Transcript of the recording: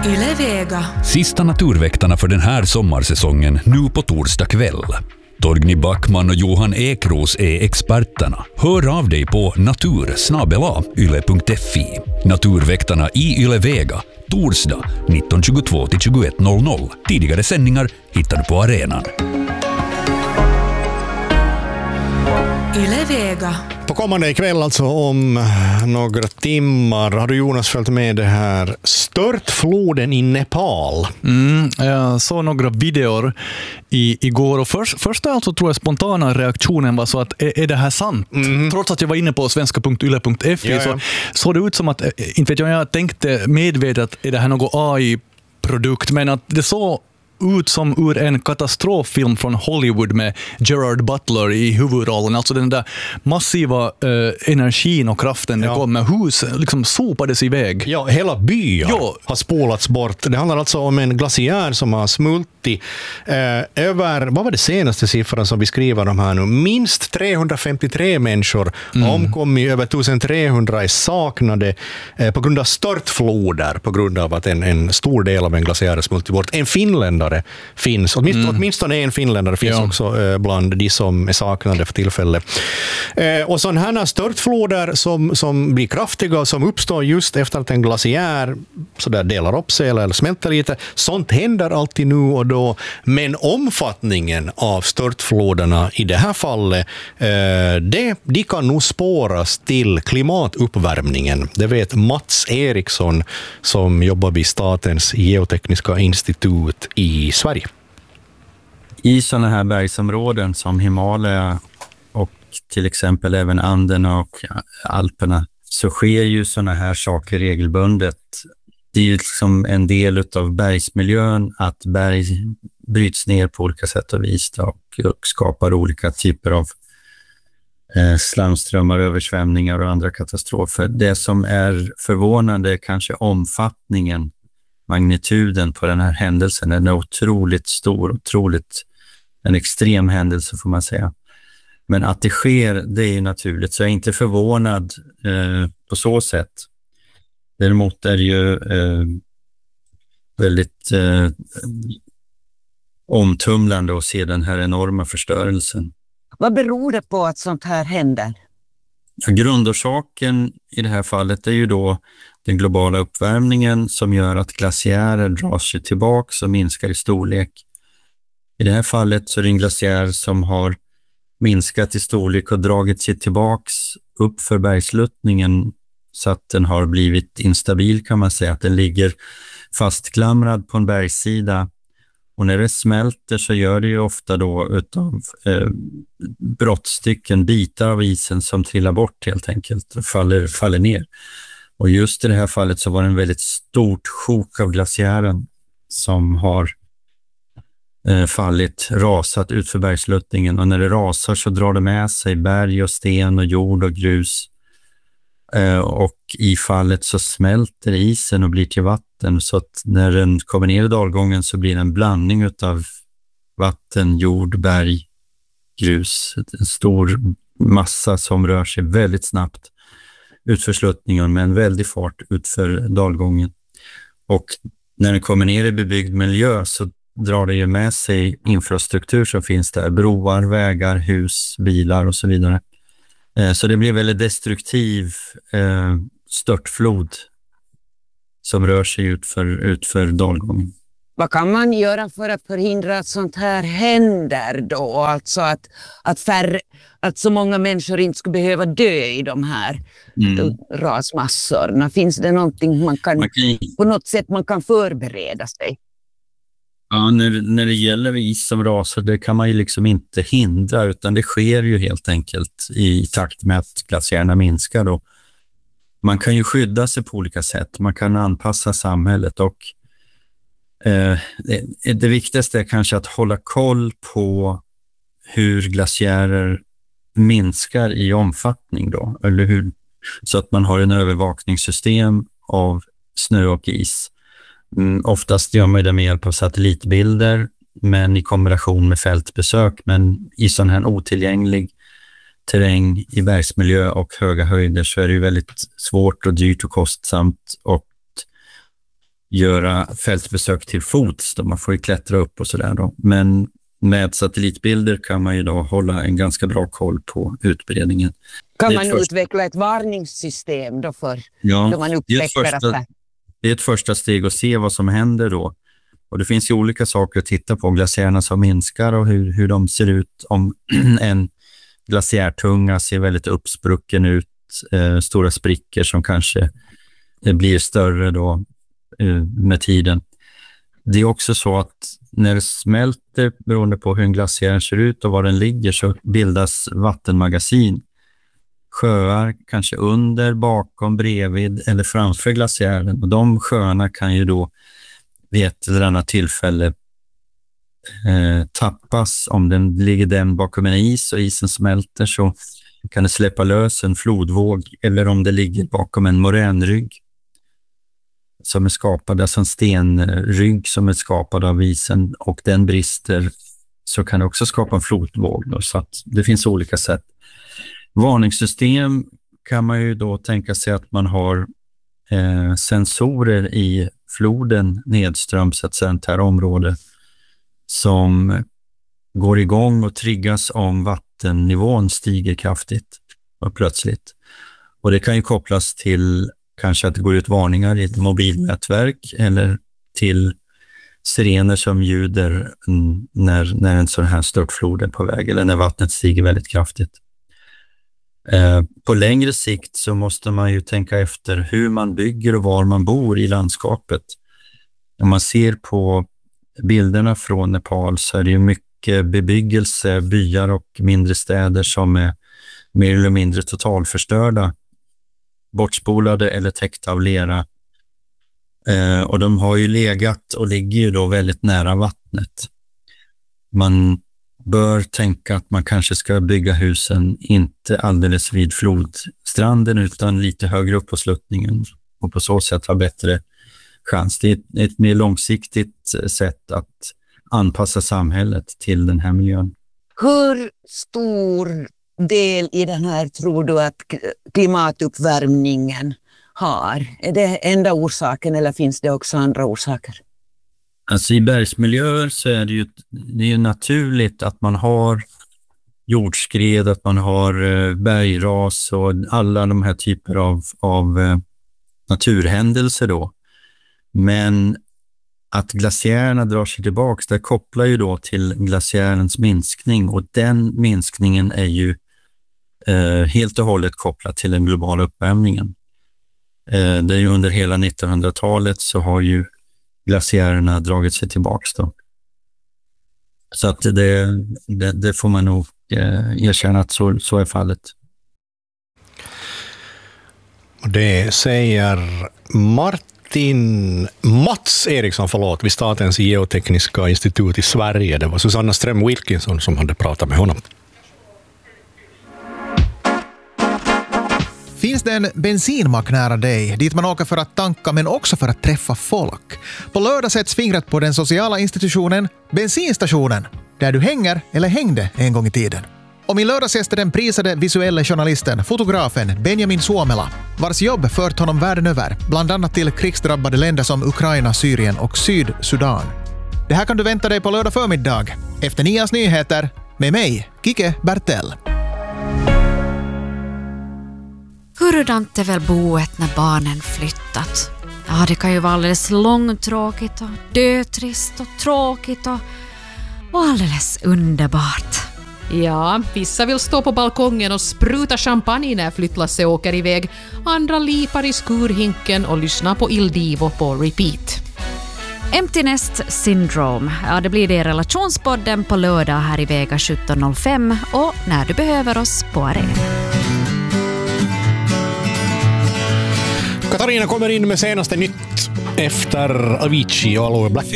Yle Vega. Sista Naturväktarna för den här sommarsäsongen nu på torsdag kväll. Torgny Backman och Johan Ekros är experterna. Hör av dig på natur@yle.fi. Naturväktarna i Yle Vega. Torsdag 19.22 till 21.00. Tidigare sändningar hittar du på arenan. Yle Vega. På kommande ikväll, alltså om några timmar, har du, Jonas, följt med det här störtfloden i Nepal? Jag såg några videor igår och först alltså tror jag spontana reaktionen var så att är det här sant? Trots att jag var inne på svenska.yle.fi så såg det ut som att, inte vet jag tänkte medvetet är det här någon AI-produkt, men att det såg ut som ur en katastroffilm från Hollywood med Gerard Butler i huvudrollen. Alltså den där massiva energin och kraften det kom med hus liksom sopades iväg. Ja, hela byar har spolats bort. Det handlar alltså om en glaciär som har smultit över, vad var det senaste siffran som vi skriver om här nu? Minst 353 människor omkommit, över 1300 är saknade på grund av störtfloder, på grund av att en stor del av en glaciär är smultit bort. En finländare finns, åtminstone en finländare finns också bland de som är saknade för tillfället. Och sådana här störtfloder som blir kraftiga och som uppstår just efter att en glaciär så där delar upp sig eller smälter lite, sånt händer alltid nu och då, men omfattningen av störtfloderna i det här fallet de kan nog spåras till klimatuppvärmningen. Det vet Mats Eriksson som jobbar vid Statens geotekniska institut i Sverige. I sådana här bergsområden som Himalaya och till exempel även Anderna och Alperna så sker ju sådana här saker regelbundet. Det är ju liksom en del av bergsmiljön att berg bryts ner på olika sätt och vis och skapar olika typer av slamströmmar, översvämningar och andra katastrofer. Det som är förvånande är kanske omfattningen, magnituden på den här händelsen. Den är otroligt stor, en extrem händelse får man säga. Men att det sker, det är ju naturligt, så jag är inte förvånad på så sätt. Däremot är det ju väldigt omtumlande att se den här enorma förstörelsen. Vad beror det på att sånt här händer? Grundorsaken i det här fallet är ju då den globala uppvärmningen som gör att glaciärer drar sig tillbaka och minskar i storlek. I det här fallet så är det en glaciär som har minskat i storlek och dragit sig tillbaks upp för bergsluttningen så att den har blivit instabil, kan man säga. Att den ligger fastklamrad på en bergssida. Och när det smälter så gör det ju ofta då utav brottstycken, bitar av isen som trillar bort helt enkelt och faller ner. Och just i det här fallet så var det en väldigt stort sjok av glaciären som har rasat ut för bergsluttningen. Och när det rasar så drar det med sig berg och sten och jord och grus. Och i fallet så smälter isen och blir till vatten, så att när den kommer ner i dalgången så blir det en blandning av vatten, jord, berg, grus. En stor massa som rör sig väldigt snabbt utför sluttningen med en väldig fart utför dalgången. Och när den kommer ner i bebyggd miljö så drar det ju med sig infrastruktur som finns där. Broar, vägar, hus, bilar och så vidare. Så det blir väldigt destruktiv störtflod som rör sig utför dalgången. Vad kan man göra för att förhindra att sånt här händer då? Alltså att så många människor inte skulle behöva dö i de här rasmassorna. Finns det någonting på något sätt man kan förbereda sig? Ja, när det gäller is som rasar, det kan man ju liksom inte hindra, utan det sker ju helt enkelt i takt med att glaciärerna minskar då. Man kan ju skydda sig på olika sätt, man kan anpassa samhället och det viktigaste är kanske att hålla koll på hur glaciärer minskar i omfattning då, eller hur, så att man har en övervakningssystem av snö och is. Oftast gör man det med hjälp av satellitbilder, men i kombination med fältbesök. Men i sån här otillgänglig terräng i bergsmiljö och höga höjder så är det ju väldigt svårt och dyrt och kostsamt. Och göra fältbesök till fots. Då man får ju klättra upp och sådär då. Men med satellitbilder kan man ju då hålla en ganska bra koll på utbredningen. Kan man utveckla ett varningssystem då för då man upptäcker att det är ett första steg att se vad som händer då. Och det finns ju olika saker att titta på. Glaciärerna som minskar och hur de ser ut. Om en glaciärtunga ser väldigt uppsprucken ut, stora sprickor som kanske blir större då med tiden. Det är också så att när det smälter, beroende på hur en glaciär ser ut och var den ligger, så bildas vattenmagasin. Sjöar kanske under, bakom, bredvid eller framför glaciären. Och de sjöarna kan ju då vid ett eller annat tillfälle tappas. Om den ligger den bakom en is och isen smälter, så kan det släppa lös en flodvåg. Eller om det ligger bakom en moränrygg som är skapad, alltså en stenrygg som är skapad av isen, och den brister, så kan det också skapa en flodvåg då. Så att det finns olika sätt. Varningssystem kan man ju då tänka sig att man har sensorer i floden nedströms ett sånt här område som går igång och triggas om vattennivån stiger kraftigt och plötsligt. Och det kan ju kopplas till kanske att det går ut varningar i ett mobilnätverk eller till sirener som ljuder när en sån här störtflod är på väg eller när vattnet stiger väldigt kraftigt. På längre sikt så måste man ju tänka efter hur man bygger och var man bor i landskapet. Om man ser på bilderna från Nepal så är det ju mycket bebyggelse, byar och mindre städer som är mer eller mindre totalförstörda, bortspolade eller täckta av lera. Och de har ju legat och ligger ju då väldigt nära vattnet. Man bör tänka att man kanske ska bygga husen inte alldeles vid flodstranden utan lite högre upp på sluttningen och på så sätt ha bättre chans. Det är ett mer långsiktigt sätt att anpassa samhället till den här miljön. Hur stor del i den här tror du att klimatuppvärmningen har? Är det enda orsaken eller finns det också andra orsaker? Alltså i bergsmiljöer så är det ju naturligt att man har jordskred, att man har bergras och alla de här typer av naturhändelser då. Men att glaciärerna drar sig tillbaka, det kopplar ju då till glaciärens minskning, och den minskningen är ju helt och hållet kopplat till den globala uppvärmningen. Det är ju under hela 1900-talet så har ju glaciärerna dragit sig tillbaka då. Så att det får man nog erkänna att så är fallet. Och det säger Mats Eriksson vid Statens geotekniska institut i Sverige. Det var Susanna Ström-Wilkinson som hade pratat med honom. Finns det en bensinmack nära dig dit man åker för att tanka men också för att träffa folk? På lördag sätts fingret på den sociala institutionen Bensinstationen, där du hänger eller hängde en gång i tiden. Och min lördagsgäst är den prisade visuella journalisten, fotografen Benjamin Suomela, vars jobb fört honom världen över, bland annat till krigsdrabbade länder som Ukraina, Syrien och Sydsudan. Det här kan du vänta dig på lördag förmiddag, efter Nias nyheter, med mig, Kike Bertell. Hurdant är väl boet när barnen flyttat? Ja, det kan ju vara alldeles långtråkigt och dötrist och tråkigt och alldeles underbart. Ja, vissa vill stå på balkongen och spruta champagne när flyttlasset åker iväg. Andra lipar i skurhinken och lyssnar på Il Divo på repeat. Empty Nest Syndrome. Ja, det blir det i relationspodden på lördag här i Vega 17.05 och när du behöver oss på Arena. Katarina kommer in med senaste nytt efter Avicii och Aloe Black.